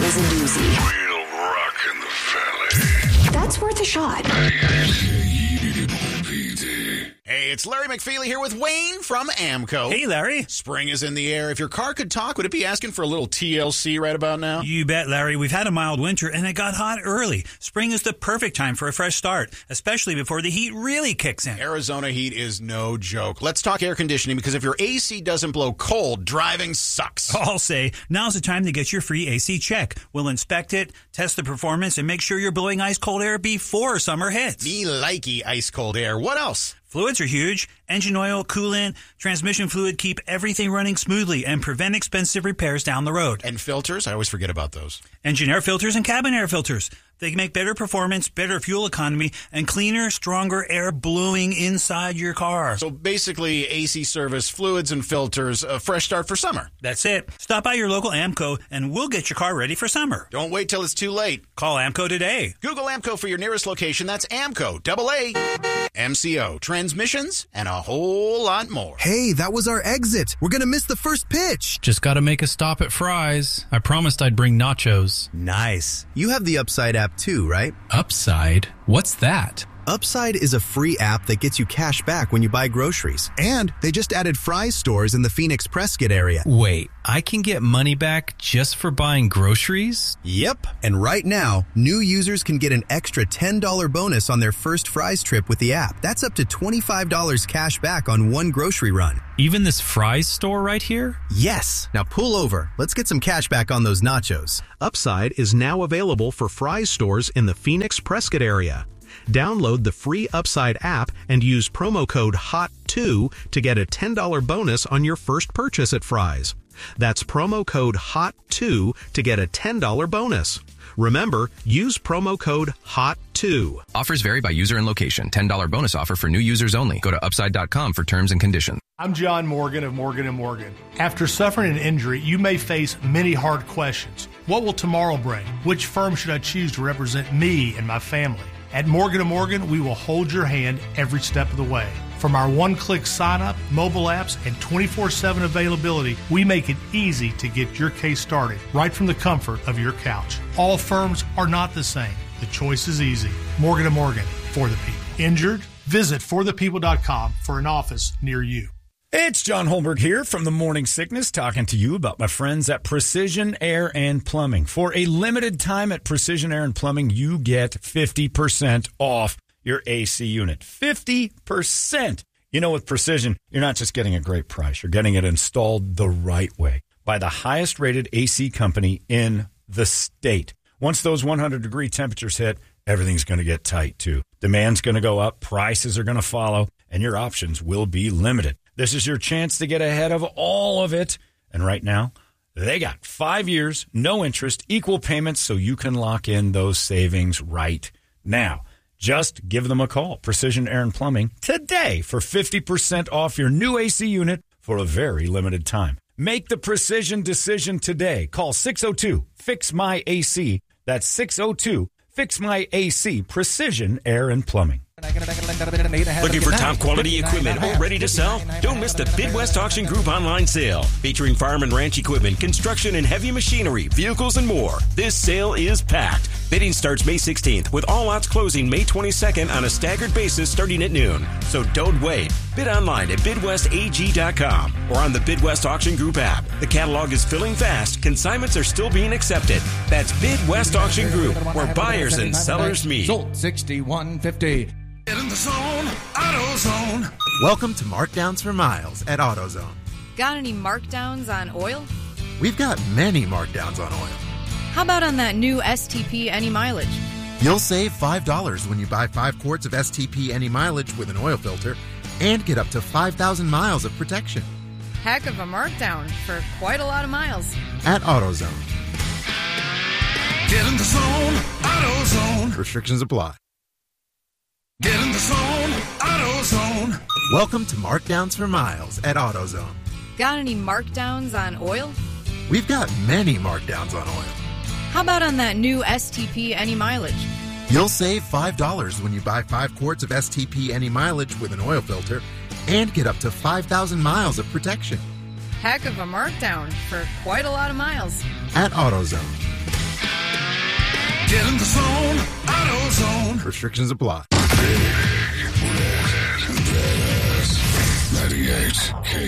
is a doozy. Real rock in the valley. That's worth a shot. Hey, it's Larry McFeely here with Wayne from AMCO. Hey, Larry. Spring is in the air. If your car could talk, would it be asking for a little TLC right about now? You bet, Larry. We've had a mild winter, and it got hot early. Spring is the perfect time for a fresh start, especially before the heat really kicks in. Arizona heat is no joke. Let's talk air conditioning, because if your AC doesn't blow cold, driving sucks. I'll say, now's the time to get your free AC check. We'll inspect it, test the performance, and make sure you're blowing ice-cold air before summer hits. Me likey ice-cold air. What else? Fluids are huge. Engine oil, coolant, transmission fluid keep everything running smoothly and prevent expensive repairs down the road. And filters? I always forget about those. Engine air filters and cabin air filters. They make better performance, better fuel economy, and cleaner, stronger air blowing inside your car. So basically, AC service, fluids and filters, a fresh start for summer. That's it. Stop by your local AMCO, and we'll get your car ready for summer. Don't wait till it's too late. Call AMCO today. Google AMCO for your nearest location. That's AMCO, AA, MCO, transmissions, and a whole lot more. Hey, that was our exit. We're going to miss the first pitch. Just got to make a stop at Fry's. I promised I'd bring nachos. Nice. You have the Upside app too, right? Upside? What's that? Upside is a free app that gets you cash back when you buy groceries. And they just added Fry's stores in the Phoenix Prescott area. Wait, I can get money back just for buying groceries? Yep. And right now, new users can get an extra $10 bonus on their first Fry's trip with the app. That's up to $25 cash back on one grocery run. Even this Fry's store right here? Yes. Now pull over. Let's get some cash back on those nachos. Upside is now available for Fry's stores in the Phoenix Prescott area. Download the free Upside app and use promo code HOT2 to get a $10 bonus on your first purchase at Fry's. That's promo code HOT2 to get a $10 bonus. Remember, use promo code HOT2. Offers vary by user and location. $10 bonus offer for new users only. Go to upside.com for terms and conditions. I'm John Morgan of Morgan & Morgan. After suffering an injury, you may face many hard questions. What will tomorrow bring? Which firm should I choose to represent me and my family? At Morgan & Morgan, we will hold your hand every step of the way. From our one-click sign-up, mobile apps, and 24/7 availability, we make it easy to get your case started right from the comfort of your couch. All firms are not the same. The choice is easy. Morgan & Morgan, for the people. Injured? Visit forthepeople.com for an office near you. It's John Holmberg here from the Morning Sickness, talking to you about my friends at Precision Air and Plumbing. For a limited time at Precision Air and Plumbing, you get 50% off your AC unit. 50%. You know, with Precision, you're not just getting a great price. You're getting it installed the right way by the highest rated AC company in the state. Once those 100-degree temperatures hit, everything's going to get tight too. Demand's going to go up, prices are going to follow, and your options will be limited. This is your chance to get ahead of all of it. And right now, they got 5 years, no interest, equal payments, so you can lock in those savings right now. Just give them a call, Precision Air and Plumbing, today for 50% off your new AC unit for a very limited time. Make the precision decision today. Call 602-FIX-MY-AC. That's 602-FIX-MY-AC, Precision Air and Plumbing. Looking for top quality equipment all ready to sell? Don't miss the Bidwest Auction Group online sale, featuring farm and ranch equipment, construction and heavy machinery, vehicles, and more. This sale is packed. Bidding starts May 16th, with all lots closing May 22nd on a staggered basis starting at noon. So don't wait. Bid online at BidwestAG.com or on the Bidwest Auction Group app. The catalog is filling fast. Consignments are still being accepted. That's Bidwest Auction Group, where buyers and sellers meet. Sold 6150. Get in the zone, AutoZone. Welcome to Markdowns for Miles at AutoZone. Got any markdowns on oil? We've got many markdowns on oil. How about on that new STP Any Mileage? You'll save $5 when you buy 5 quarts of STP Any Mileage with an oil filter and get up to 5,000 miles of protection. Heck of a markdown for quite a lot of miles. At AutoZone. Get in the zone, AutoZone. Restrictions apply. Get in the zone, AutoZone. Welcome to Markdowns for Miles at AutoZone. Got any markdowns on oil? We've got many markdowns on oil. How about on that new STP Any Mileage? You'll save $5 when you buy 5 quarts of STP Any Mileage with an oil filter and get up to 5,000 miles of protection. Heck of a markdown for quite a lot of miles. At AutoZone. Get in the zone, AutoZone. Restrictions apply. 98